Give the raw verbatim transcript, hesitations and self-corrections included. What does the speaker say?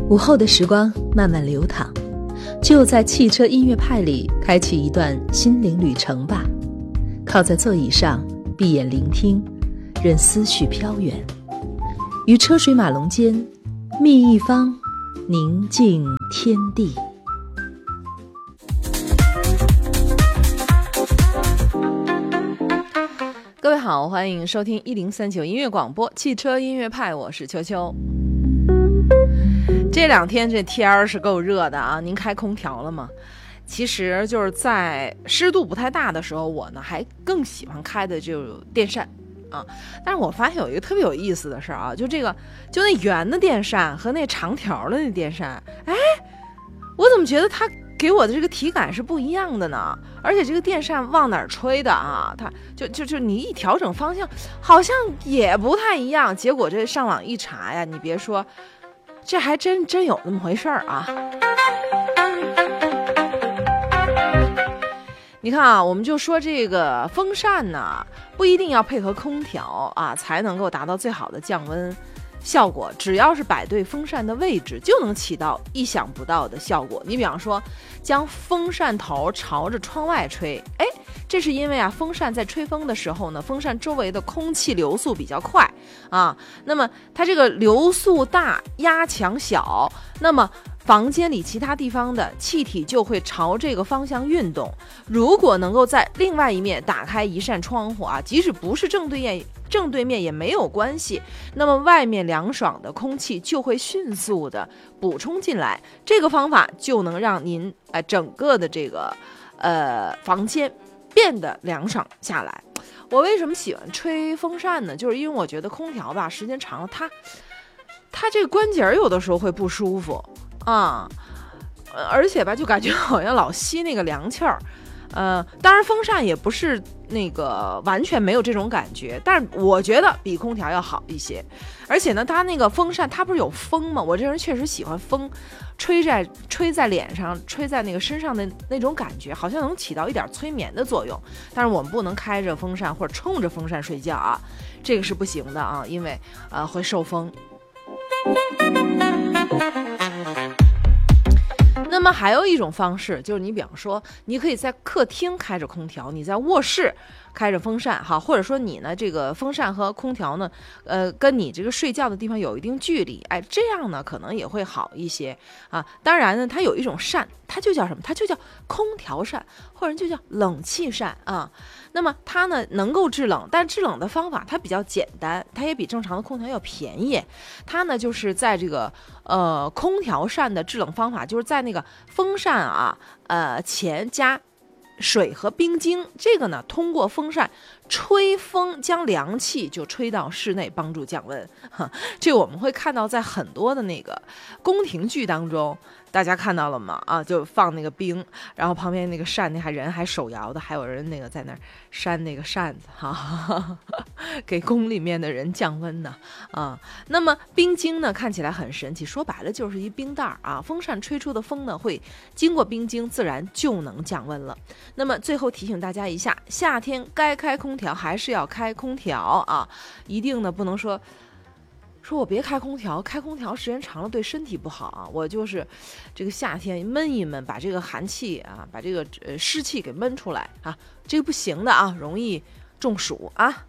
午后的时光慢慢流淌，就在汽车音乐派里开启一段心灵旅程吧。靠在座椅上，闭眼聆听，任思绪飘远，于车水马龙间觅一方宁静天地。各位好，欢迎收听一零三九音乐广播汽车音乐派，我是秋秋。这两天这天儿是够热的啊，您开空调了吗？其实就是在湿度不太大的时候，我呢还更喜欢开的就是电扇啊。但是我发现有一个特别有意思的事儿啊，就这个就那圆的电扇和那长条的那电扇，哎，我怎么觉得它给我的这个体感是不一样的呢？而且这个电扇往哪儿吹的啊，它就就就你一调整方向，好像也不太一样。结果这上网一查呀，你别说，这还真真有那么回事儿啊。你看啊，我们就说这个风扇呢，不一定要配合空调啊，才能够达到最好的降温效果。只要是摆对风扇的位置，就能起到意想不到的效果。你比方说，将风扇头朝着窗外吹，哎，这是因为啊，风扇在吹风的时候呢，风扇周围的空气流速比较快啊，那么它这个流速大，压强小，那么房间里其他地方的气体就会朝这个方向运动。如果能够在另外一面打开一扇窗户啊，即使不是正对面正对面也没有关系，那么外面凉爽的空气就会迅速的补充进来。这个方法就能让您呃整个的这个呃房间变得凉爽下来。我为什么喜欢吹风扇呢？就是因为我觉得空调吧，时间长了它它这个关节有的时候会不舒服啊，而且吧，就感觉好像老吸那个凉气儿。呃，当然风扇也不是那个完全没有这种感觉，但是我觉得比空调要好一些。而且呢，它那个风扇它不是有风吗？我这人确实喜欢风吹在吹在脸上，吹在那个身上的那种感觉，好像能起到一点催眠的作用。但是我们不能开着风扇或者冲着风扇睡觉啊，这个是不行的啊，因为呃会受风。那么还有一种方式，就是你比方说，你可以在客厅开着空调，你在卧室开着风扇，哈，或者说你呢，这个风扇和空调呢，呃，跟你这个睡觉的地方有一定距离，哎，这样呢可能也会好一些啊。当然呢，它有一种扇，它就叫什么？它就叫空调扇，或者就叫冷气扇啊。那么它呢能够制冷，但制冷的方法它比较简单，它也比正常的空调要便宜。它呢就是在这个呃空调扇的制冷方法，就是在那个风扇啊呃前加水和冰晶，这个呢通过风扇吹风将凉气就吹到室内，帮助降温。这个我们会看到在很多的那个宫廷剧当中，大家看到了吗？啊，就放那个冰，然后旁边那个扇，那还人还手摇的，还有人那个在那儿扇那个扇子哈，给宫里面的人降温呢啊。那么冰晶呢看起来很神奇，说白了就是一冰袋啊。风扇吹出的风呢会经过冰晶，自然就能降温了。那么最后提醒大家一下，夏天该开空调还是要开空调啊，一定呢不能说。说我别开空调，开空调时间长了对身体不好啊。我就是这个夏天闷一闷，把这个寒气啊，把这个呃湿气给闷出来啊，这个不行的啊，容易中暑啊。